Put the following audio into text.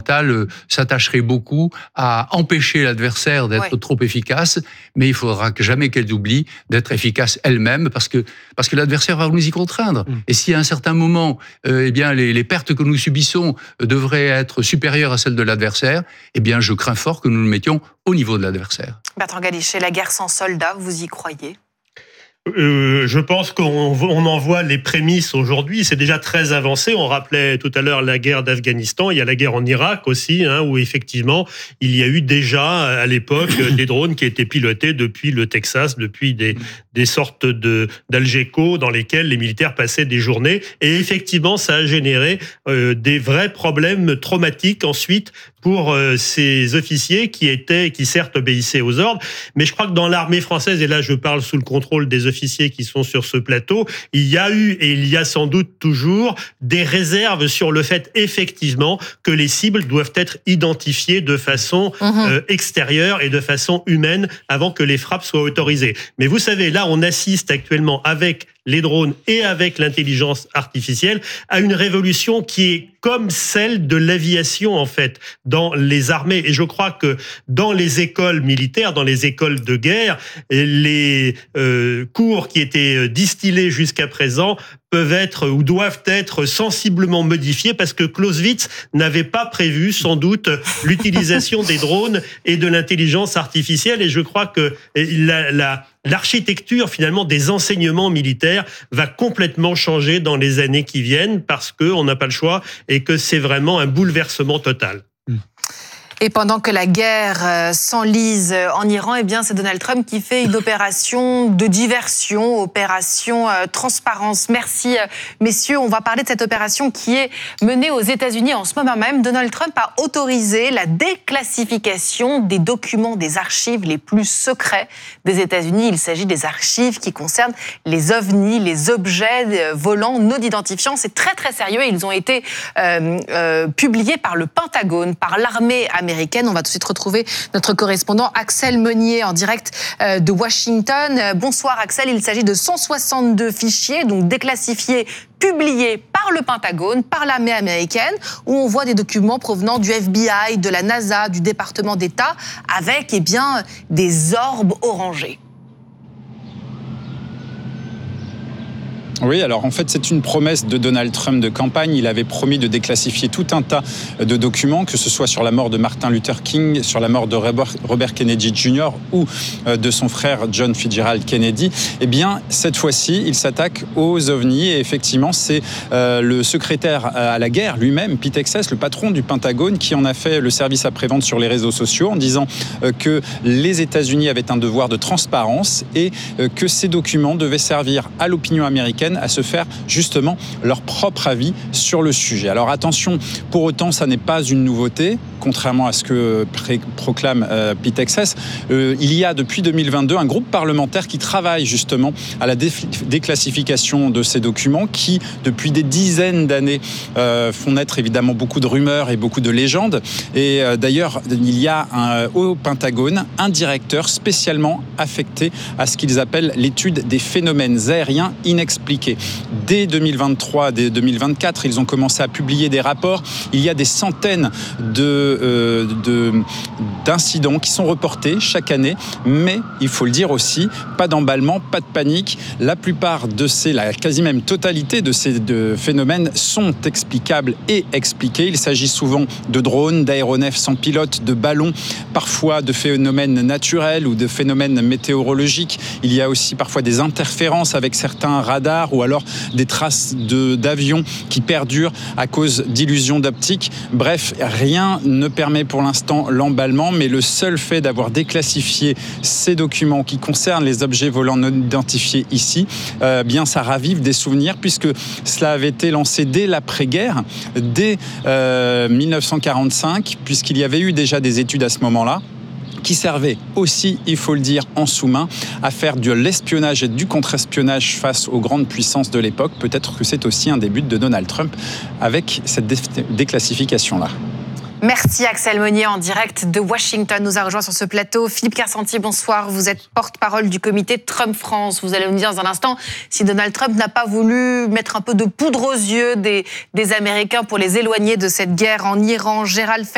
occidentale s'attacherait beaucoup à empêcher l'adversaire d'être trop efficace, mais il faudra jamais qu'elle oublie d'être efficace elle-même, parce que l'adversaire va nous y contraindre. Et si à un certain moment, eh bien, les pertes que nous subissons devraient être supérieures à celles de l'adversaire, eh bien, je crains fort que nous nous mettions au niveau de l'adversaire. Bertrand Galichet, la guerre sans soldats, vous y croyez ? Je pense qu'on en voit les prémices aujourd'hui. C'est déjà très avancé. On rappelait tout à l'heure la guerre d'Afghanistan. Il y a la guerre en Irak aussi, où effectivement il y a eu déjà à l'époque des drones qui étaient pilotés depuis le Texas, depuis des sortes d'Algeco dans lesquels les militaires passaient des journées. Et effectivement, ça a généré des vrais problèmes traumatiques ensuite pour ces officiers qui certes obéissaient aux ordres. Mais je crois que dans l'armée française, et là je parle sous le contrôle des officiers qui sont sur ce plateau, il y a eu et il y a sans doute toujours des réserves sur le fait effectivement que les cibles doivent être identifiées de façon extérieure et de façon humaine avant que les frappes soient autorisées. Mais vous savez, là on assiste actuellement avec les drones et avec l'intelligence artificielle à une révolution qui est comme celle de l'aviation en fait dans les armées. Et je crois que dans les écoles militaires, dans les écoles de guerre, les cours qui étaient distillés jusqu'à présent peuvent être ou doivent être sensiblement modifiés parce que Clausewitz n'avait pas prévu sans doute l'utilisation des drones et de l'intelligence artificielle. Et je crois que l'architecture finalement des enseignements militaires va complètement changer dans les années qui viennent parce qu'on n'a pas le choix et que c'est vraiment un bouleversement total. Et pendant que la guerre s'enlise en Iran, eh bien, c'est Donald Trump qui fait une opération de diversion, opération transparence. Merci, messieurs. On va parler de cette opération qui est menée aux États-Unis en ce moment même. Donald Trump a autorisé la déclassification des documents, des archives les plus secrets des États-Unis. Il s'agit des archives qui concernent les ovnis, les objets volants non identifiants. C'est très, très sérieux. Ils ont été publiés par le Pentagone, par l'armée américaine. On va tout de suite retrouver notre correspondant Axel Meunier en direct de Washington. Bonsoir Axel, il s'agit de 162 fichiers, donc déclassifiés, publiés par le Pentagone, par l'armée américaine, où on voit des documents provenant du FBI, de la NASA, du département d'État, avec des orbes orangés. Oui, alors en fait, c'est une promesse de Donald Trump de campagne. Il avait promis de déclassifier tout un tas de documents, que ce soit sur la mort de Martin Luther King, sur la mort de Robert Kennedy Jr. ou de son frère John Fitzgerald Kennedy. Eh bien, cette fois-ci, il s'attaque aux ovnis. Et effectivement, c'est le secrétaire à la guerre lui-même, Pete Hegseth, le patron du Pentagone, qui en a fait le service après-vente sur les réseaux sociaux en disant que les États-Unis avaient un devoir de transparence et que ces documents devaient servir à l'opinion américaine à se faire justement leur propre avis sur le sujet. Alors attention, pour autant, ça n'est pas une nouveauté, contrairement à ce que proclame Pete Hegseth. Il y a depuis 2022 un groupe parlementaire qui travaille justement à la déclassification de ces documents qui, depuis des dizaines d'années, font naître évidemment beaucoup de rumeurs et beaucoup de légendes. Et d'ailleurs, il y a au Pentagone un directeur spécialement affecté à ce qu'ils appellent l'étude des phénomènes aériens inexpliqués. Dès 2023, dès 2024, ils ont commencé à publier des rapports. Il y a des centaines d'incidents qui sont reportés chaque année, mais il faut le dire aussi, pas d'emballement, pas de panique. La plupart la quasi même totalité de ces phénomènes sont explicables et expliqués. Il s'agit souvent de drones, d'aéronefs sans pilote, de ballons, parfois de phénomènes naturels ou de phénomènes météorologiques. Il y a aussi parfois des interférences avec certains radars ou alors des traces d'avions qui perdurent à cause d'illusions d'optique. Bref, rien ne permet pour l'instant l'emballement, mais le seul fait d'avoir déclassifié ces documents qui concernent les objets volants non identifiés ici, bien ça ravive des souvenirs puisque cela avait été lancé dès l'après-guerre, dès 1945, puisqu'il y avait eu déjà des études à ce moment-là, qui servait aussi, il faut le dire, en sous-main, à faire de l'espionnage et du contre-espionnage face aux grandes puissances de l'époque. Peut-être que c'est aussi un des buts de Donald Trump avec cette déclassification-là. Merci Axel Meunier en direct de Washington. Nous a rejoint sur ce plateau Philippe Carcentier, bonsoir. Vous êtes porte-parole du comité Trump France. Vous allez nous dire dans un instant si Donald Trump n'a pas voulu mettre un peu de poudre aux yeux des Américains pour les éloigner de cette guerre en Iran. Gérald